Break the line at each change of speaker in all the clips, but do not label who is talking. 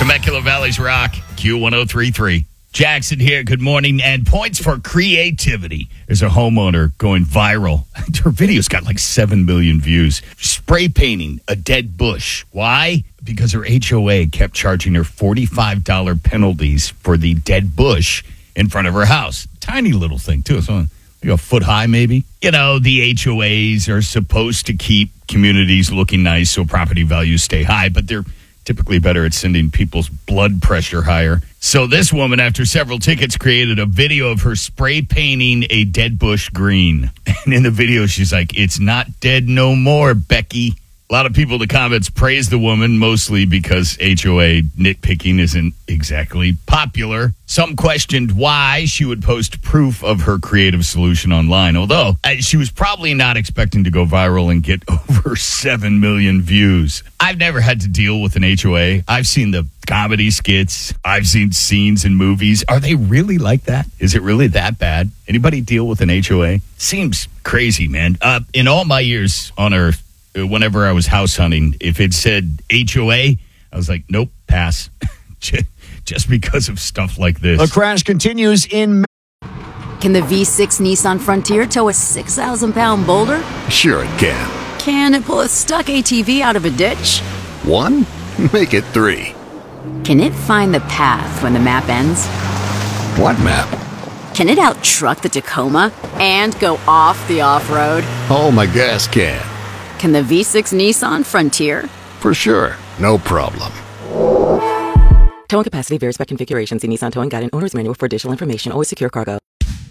Temecula Valley's Rock, Q1033. Jackson here, good morning. And points for creativity. There's a homeowner going viral. Her video's got like 7 million views. Spray painting a dead bush. Why? Because her HOA kept charging her $45 penalties for the dead bush in front of her house. Tiny little thing, too. It's only like a foot high, maybe. You know, the HOAs are supposed to keep communities looking nice so property values stay high, but they're typically better at sending people's blood pressure higher. So this woman, after several tickets, created a video of her spray painting a dead bush green. And in the video, she's like, "It's not dead no more, Becky." A lot of people in the comments praise the woman, mostly because HOA nitpicking isn't exactly popular. Some questioned why she would post proof of her creative solution online, although she was probably not expecting to go viral and get over 7 million views. I've never had to deal with an HOA. I've seen the comedy skits. I've seen scenes in movies. Are they really like that? Is it really that bad? Anybody deal with an HOA? Seems crazy, man. In all my years on Earth, whenever I was house hunting, if it said HOA, I was like, nope, pass. Just because of stuff like this.
The crash continues in...
Can the V6 Nissan Frontier tow a 6,000-pound boulder?
Sure it can.
Can it pull a stuck ATV out of a ditch?
1? Make it 3.
Can it find the path when the map ends?
What map?
Can it out-truck the Tacoma and go off the off-road?
Oh, my gas can.
Can the V6 Nissan Frontier?
For sure. No problem.
Towing capacity varies by configuration. See Nissan Towing Guide and Owner's Manual for additional information. Always secure cargo.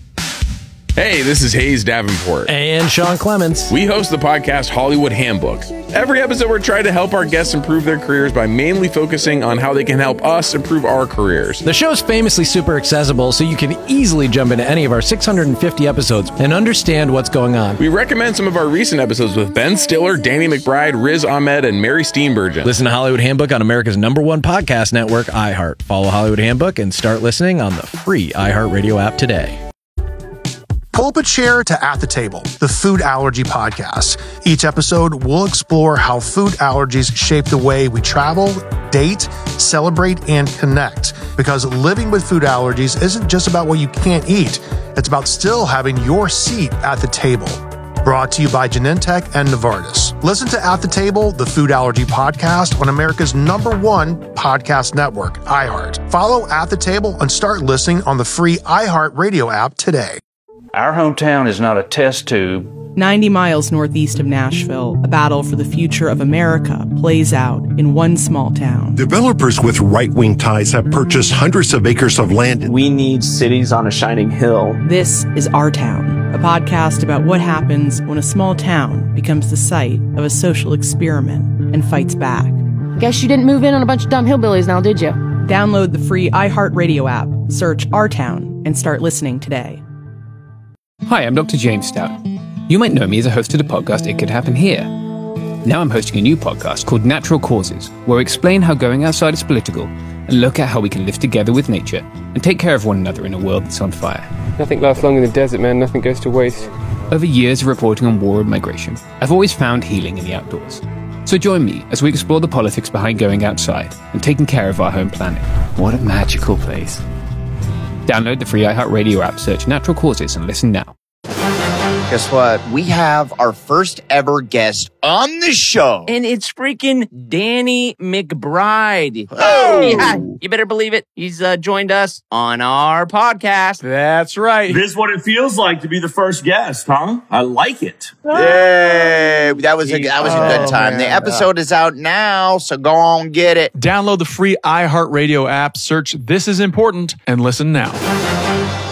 Hey, this is Hayes Davenport.
And Sean Clements.
We host the podcast Hollywood Handbook. Every episode, we're trying to help our guests improve their careers by mainly focusing on how they can help us improve our careers.
The show's famously super accessible, so you can easily jump into any of our 650 episodes and understand what's going on.
We recommend some of our recent episodes with Ben Stiller, Danny McBride, Riz Ahmed, and Mary Steenburgen.
Listen to Hollywood Handbook on America's #1 podcast network, iHeart. Follow Hollywood Handbook and start listening on the free iHeartRadio app today.
Pull up a chair to At the Table, the food allergy podcast. Each episode, we'll explore how food allergies shape the way we travel, date, celebrate, and connect. Because living with food allergies isn't just about what you can't eat. It's about still having your seat at the table. Brought to you by Genentech and Novartis. Listen to At the Table, the food allergy podcast on America's #1 podcast network, iHeart. Follow At the Table and start listening on the free iHeart Radio app today.
Our hometown is not a test tube.
90 miles northeast of Nashville, a battle for the future of America plays out in one small town.
Developers with right-wing ties have purchased hundreds of acres of land.
We need cities on a shining hill.
This is Our Town, a podcast about what happens when a small town becomes the site of a social experiment and fights back.
Guess you didn't move in on a bunch of dumb hillbillies now, did you?
Download the free iHeartRadio app, search Our Town, and start listening today.
Hi, I'm Dr. James Stout. You might know me as a host of the podcast It Could Happen Here. Now I'm hosting a new podcast called Natural Causes, where I explain how going outside is political and look at how we can live together with nature and take care of one another in a world that's on fire.
Nothing lasts long in the desert, man. Nothing goes to waste.
Over years of reporting on war and migration, I've always found healing in the outdoors. So join me as we explore the politics behind going outside and taking care of our home planet. What a magical place. Download the free iHeartRadio app, search Natural Causes, and listen now.
Guess what? We have our first ever guest on the show.
And it's freaking Danny McBride.
Oh!
Yeah, you better believe it. He's joined us on our podcast.
That's right.
This is what it feels like to be the first guest, huh? I like it.
Yay! That was a good time. Man. The episode is out now, so go on get it.
Download the free iHeartRadio app, search This Is Important, and listen now.